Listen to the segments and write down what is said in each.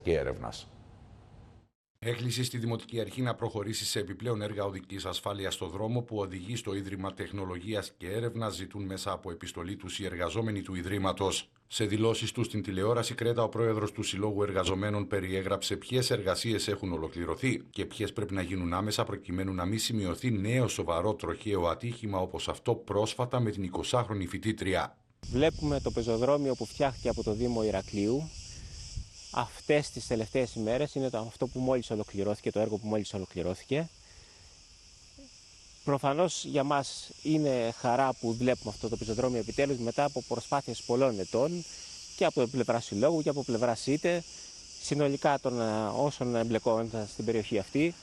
και έρευνας. Έκκληση στη Δημοτική Αρχή να προχωρήσει σε επιπλέον έργα οδικής ασφάλειας στο δρόμο που οδηγεί στο Ίδρυμα Τεχνολογίας και Έρευνας, ζητούν μέσα από επιστολή τους οι εργαζόμενοι του Ιδρύματος. Σε δηλώσεις του στην τηλεόραση Κρέτα, ο πρόεδρος του Συλλόγου Εργαζομένων περιέγραψε ποιες εργασίες έχουν ολοκληρωθεί και ποιες πρέπει να γίνουν άμεσα προκειμένου να μην σημειωθεί νέο σοβαρό τροχαίο ατύχημα όπως αυτό πρόσφατα με την 20χρονη φοιτήτρια. Βλέπουμε το πεζοδρόμιο που φτιάχτηκε από το Δήμο Ηρακλείου. Αυτές τις τελευταίες ημέρες είναι αυτό που μόλις ολοκληρώθηκε, το έργο που μόλις ολοκληρώθηκε. Προφανώς για μας είναι χαρά που βλέπουμε αυτό το πεζοδρόμιο επιτέλους μετά από προσπάθειες πολλών ετών και από πλευρά συλλόγου και από πλευρά ΣΥΤΕ, συνολικά των όσων εμπλεκόνταν στην περιοχή αυτή.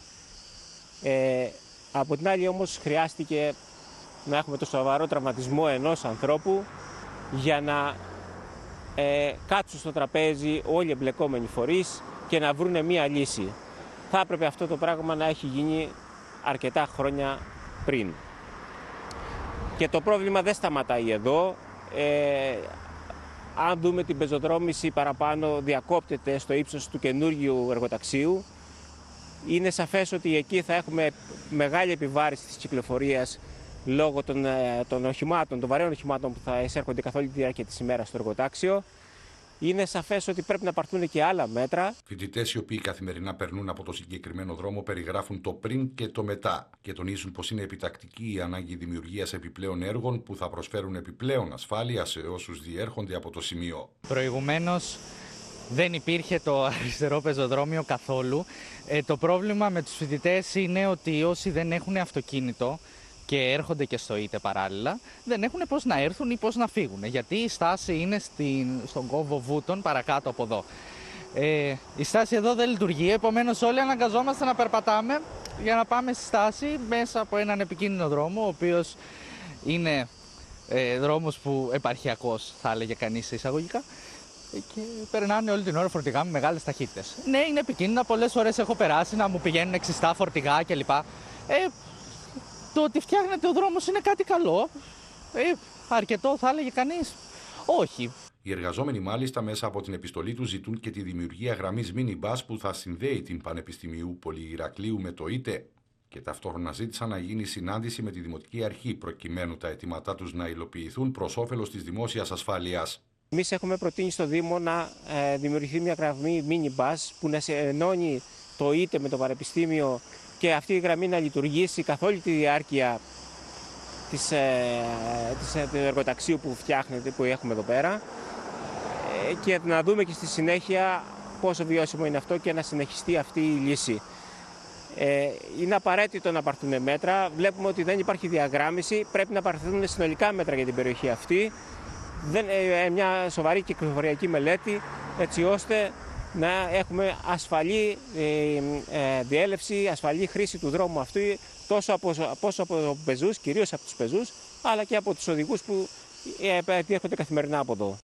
Από την άλλη όμως χρειάστηκε να έχουμε το σοβαρό τραυματισμό ενός ανθρώπου για να κάτσουν στο τραπέζι όλοι οι εμπλεκόμενοι φορείς και να βρουν μία λύση. Θα έπρεπε αυτό το πράγμα να έχει γίνει αρκετά χρόνια πριν. Και το πρόβλημα δεν σταματάει εδώ. Αν δούμε την πεζοδρόμηση παραπάνω διακόπτεται στο ύψος του καινούργιου εργοταξίου. Είναι σαφές ότι εκεί θα έχουμε μεγάλη επιβάρυνση της κυκλοφορίας λόγω των οχημάτων, των βαρέων οχημάτων που θα εισέρχονται καθ' όλη τη διάρκεια της ημέρας στο εργοτάξιο. Είναι σαφές ότι πρέπει να πάρθουν και άλλα μέτρα. Φοιτητές οι οποίοι καθημερινά περνούν από το συγκεκριμένο δρόμο περιγράφουν το πριν και το μετά και τονίζουν πως είναι επιτακτική η ανάγκη δημιουργίας επιπλέον έργων που θα προσφέρουν επιπλέον ασφάλεια σε όσους διέρχονται από το σημείο. Προηγουμένως δεν υπήρχε το αριστερό πεζοδρόμιο καθόλου. Το πρόβλημα με τους φοιτητές είναι ότι όσοι δεν έχουν αυτοκίνητο και έρχονται και στο ΙΤΕ παράλληλα, δεν έχουν πώς να έρθουν ή πώς να φύγουν, γιατί η στάση είναι στον κόβο Βούτων παρακάτω από εδώ. Η στάση εδώ δεν λειτουργεί, επομένως όλοι αναγκαζόμαστε να περπατάμε για να πάμε στη στάση μέσα από έναν επικίνδυνο δρόμο, ο οποίος είναι δρόμος που επαρχιακός θα έλεγε κανείς εισαγωγικά, και περνάνε όλη την ώρα φορτηγά με μεγάλες ταχύτητες. Ναι, είναι επικίνδυνα, πολλές φορές έχω περάσει να μου πηγαίνουν εξιστά φορτηγά κλπ. Το ότι φτιάχνεται ο δρόμος είναι κάτι καλό, αρκετό θα έλεγε κανείς, όχι. Οι εργαζόμενοι μάλιστα μέσα από την επιστολή τους ζητούν και τη δημιουργία γραμμής mini-bus που θα συνδέει την Πανεπιστημίου Πολυηρακλείου με το ΙΤΕ και ταυτόχρονα ζήτησαν να γίνει συνάντηση με τη Δημοτική Αρχή προκειμένου τα αιτήματά τους να υλοποιηθούν προς όφελος της δημόσιας ασφάλειας. Εμείς έχουμε προτείνει στο Δήμο να δημιουργηθεί μια γραμμή mini-bus που να ενώνει το ΙΤΕ με το Πανεπιστήμιο και αυτή η γραμμή να λειτουργήσει καθ' όλη τη διάρκεια του εργοταξίου που φτιάχνεται, που έχουμε εδώ πέρα, και να δούμε και στη συνέχεια πόσο βιώσιμο είναι αυτό και να συνεχιστεί αυτή η λύση. Είναι απαραίτητο να πάρθουν μέτρα. Βλέπουμε ότι δεν υπάρχει διαγράμμιση. Πρέπει να πάρθουν συνολικά μέτρα για την περιοχή αυτή. Μια σοβαρή κυκλοφοριακή μελέτη, έτσι ώστε να έχουμε ασφαλή διέλευση, ασφαλή χρήση του δρόμου αυτού, τόσο από πεζούς, κυρίως από τους πεζούς, αλλά και από τους οδηγούς που έρχονται καθημερινά από εδώ.